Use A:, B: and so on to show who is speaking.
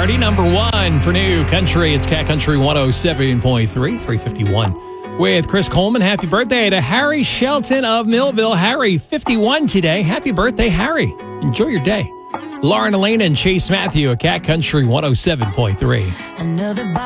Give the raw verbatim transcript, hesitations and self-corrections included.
A: Party number one for New Country. It's Cat Country one oh seven point three, three fifty-one. With Chris Coleman. Happy birthday to Harry Shelton of Millville. Harry, fifty-one today. Happy birthday, Harry. Enjoy your day. Lauren Elena and Chase Matthew at Cat Country one oh seven point three.
B: Another